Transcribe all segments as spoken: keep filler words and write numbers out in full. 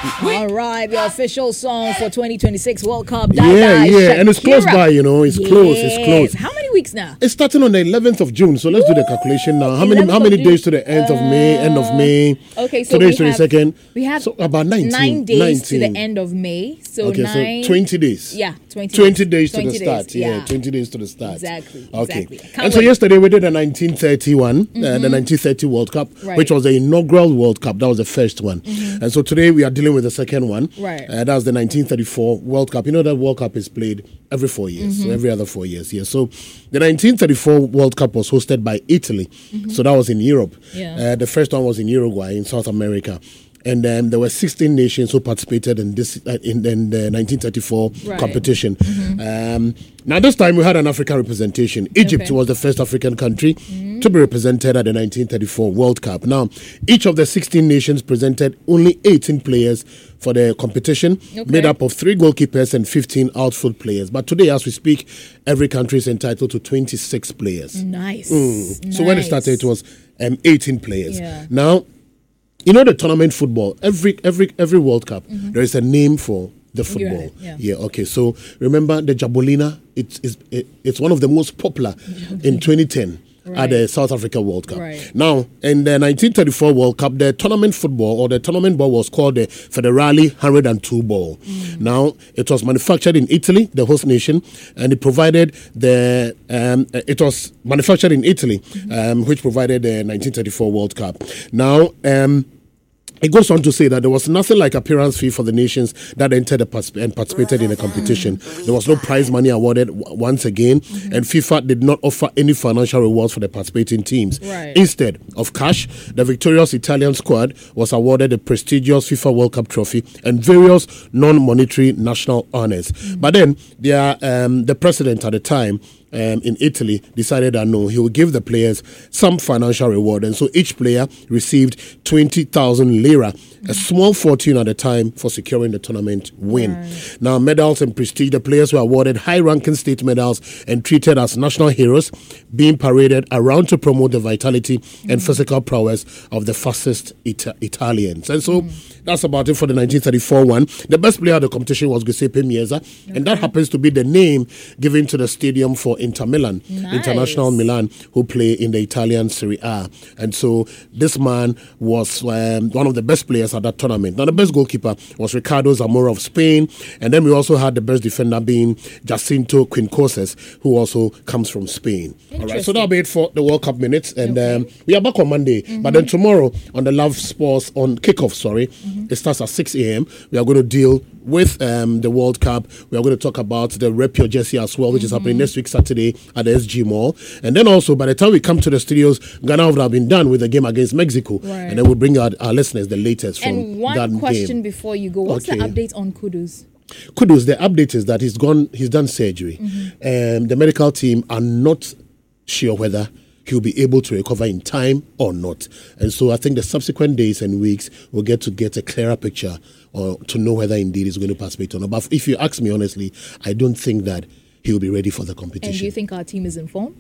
All right, the official song for twenty twenty-six World Cup. Die, Yeah, die, yeah, Shakira. and it's close by, you know. It's Yes. close, it's close. How many weeks now? It's starting on the eleventh of June, so let's do the calculation now. How many how eleventh many of days June. to the end of May, end of May? Okay, so today's we have, twenty-second. we have so about nineteen. nine days nineteen. to the end of May. So okay, nine, so twenty days. Yeah, twenty. twenty days to twenty the days, start. Yeah, yeah. twenty days to the start. Exactly. Okay. Exactly. Can't And so wait. yesterday we did the nineteen thirty-one, mm-hmm. uh, the nineteen thirty World Cup, Right. which was the inaugural World Cup. That was the first one. Mm-hmm. And so today we are dealing with the second one. Right. Uh, that was the nineteen thirty-four World Cup. You know that World Cup is played every four years, Mm-hmm. so every other four years. Yeah. So the nineteen thirty-four World Cup was hosted by Italy. Mm-hmm. So that was in Europe. Yeah. Uh, the first one was in Uruguay, in South America. And um, there were sixteen nations who participated in this uh, in, in the nineteen thirty-four Right. competition. Mm-hmm. Um, now, this time we had an African representation. Egypt Okay. was the first African country mm-hmm. to be represented at the nineteen thirty-four World Cup. Now, each of the sixteen nations presented only eighteen players for the competition, Okay. made up of three goalkeepers and fifteen outfield players. But today, as we speak, every country is entitled to twenty-six players. Nice. Mm. Nice. So when it started, it was um, eighteen players. Yeah. Now, you know the tournament football. Every every every World Cup, Mm-hmm. there is a name for the football. right, yeah. Okay. So remember the Jabolina. It's it's it, it's one of the most popular in twenty ten. Right. At the South Africa World Cup. Right. Now, in the nineteen thirty-four World Cup, the tournament football or the tournament ball was called the Federali one hundred and two ball. Mm. Now, it was manufactured in Italy, the host nation, and it provided the. Um, it was manufactured in Italy, mm-hmm. um, which provided the nineteen thirty-four World Cup. Now. Um, It goes on to say that there was nothing like appearance fee for the nations that entered the particip- and participated in the competition. There was no prize money awarded w- once again, mm-hmm. and FIFA did not offer any financial rewards for the participating teams. Right. Instead of cash, the victorious Italian squad was awarded the prestigious FIFA World Cup trophy and various non-monetary national honors. Mm-hmm. But then, their, um, the president at the time, Um, in Italy, decided that no, he would give the players some financial reward. And so each player received twenty thousand lira, a small fortune at the time for securing the tournament win. Right. Now, medals and prestige, the players were awarded high-ranking state medals and treated as national heroes, being paraded around to promote the vitality mm. and physical prowess of the fastest Ita- Italians. And so mm. that's about it for the nineteen thirty-four one. The best player of the competition was Giuseppe Meazza, okay. and that happens to be the name given to the stadium for Inter Milan, nice. International Milan, who play in the Italian Serie A. And so this man was um, one of the best players at that tournament. Now, the best goalkeeper was Ricardo Zamora of Spain, and then we also had the best defender being Jacinto Quincoces, who also comes from Spain. All right, so that'll be it for the World Cup minutes, and okay. um, we are back on Monday. Mm-hmm. But then tomorrow on the Love Sports on kickoff, sorry, mm-hmm. it starts at six a.m. We are going to deal with um, the World Cup. We are going to talk about the Rep Your Jersey as well, which mm-hmm. is happening next week Saturday at the S G Mall. And then also, by the time we come to the studios, Ghana would have been done with the game against Mexico. Right. And then we'll bring our, our listeners the latest from and one that question game. Before you go, what's okay. the update on Kudus? Kudus, the update is that he's gone, he's done surgery. Mm-hmm. Um, the medical team are not sure whether he'll be able to recover in time or not. And so I think the subsequent days and weeks we'll get to get a clearer picture or to know whether indeed he's going to participate or not. But if you ask me honestly, I don't think that he'll be ready for the competition. And do you think our team is informed?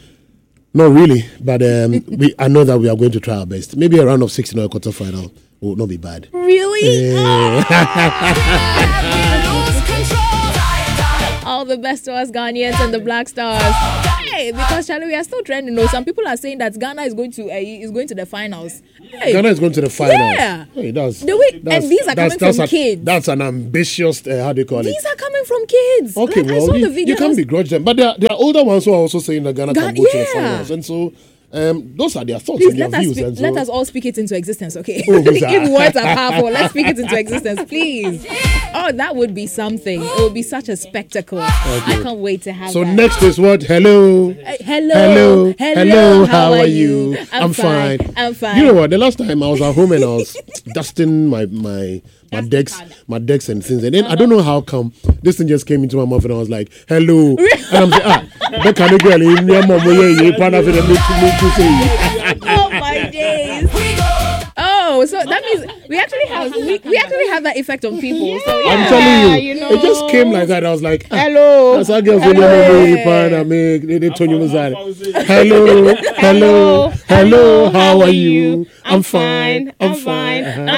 Not really, but um, we I know that we are going to try our best. Maybe a round of sixteen or a quarter final will not be bad. Really? Uh, All the best to us Ghanaians and the Black Stars. Hey, because Charlie, we are still trending. No, some people are saying that Ghana is going to uh, is going to the finals. Hey. Ghana is going to the finals. Yeah. Hey, that's, the way, that's, and these are that's, coming that's from a, kids. That's an ambitious, uh, how do you call these it? These are coming from kids. Okay, like, well, I saw you, the video. you can't begrudge them. But there are, there are older ones who are also saying that Ghana, Ghana can go yeah. to the finals. And so um, those are their thoughts Please, and their let views. Us speak, and so, let us all speak it into existence, okay? Oh, if words are powerful, let's speak it into existence, please. Oh, that would be something. It would be such a spectacle. Okay. I can't wait to have so that. So next is what? Hello. Uh, hello. Hello. Hello. Hello. How, How are are you? you? I'm, I'm fine. fine. I'm fine. You know what? The last time I was at home and I was dusting my my my decks, my decks and things, and then uh-huh. I don't know how come this thing just came into my mouth and I was like, "Hello," and I'm like, "Ah, that kind of girl in your mom, yeah, part of it, oh my days." Oh, so that means we actually have we, we actually have that effect on people. Yeah, so yeah. I'm telling you, you know. it just came like that. I was like, ah, hello, that's how girls hello, hello, hello, hello, how are you? I'm fine, I'm fine. Uh-huh.